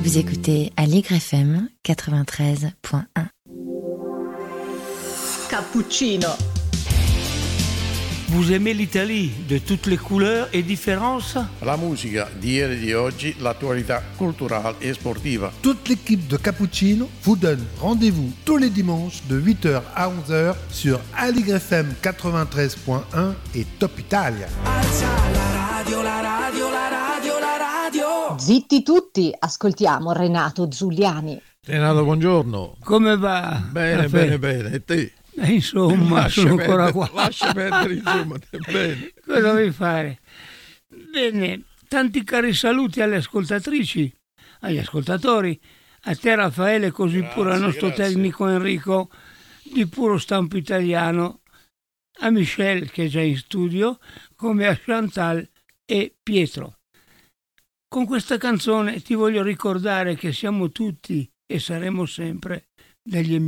Vous écoutez Allegre FM 93.1. Cappuccino. Vous aimez l'Italie de toutes les couleurs et différences? La musica di ieri e di oggi, l'attualità culturale et sportiva. Toute l'équipe de Cappuccino vous donne rendez-vous tous les dimanches de 8h à 11h sur Allegre FM 93.1 et Top Italia. Alza la radio, la radio, la radio, la radio. Zitti tutti, ascoltiamo Renato Giuliani. Renato, buongiorno. Come va? Bene, bene, bene. E te? Insomma, sono ancora qua. Lascia perdere, insomma, bene. Cosa vuoi fare? Bene, tanti cari saluti alle ascoltatrici, agli ascoltatori, a te Raffaele, così Grazie, pure al nostro tecnico Enrico, di puro stampo italiano, a Michelle che è già in studio, come a Chantal e Pietro. Con questa canzone ti voglio ricordare che siamo tutti e saremo sempre degli amici.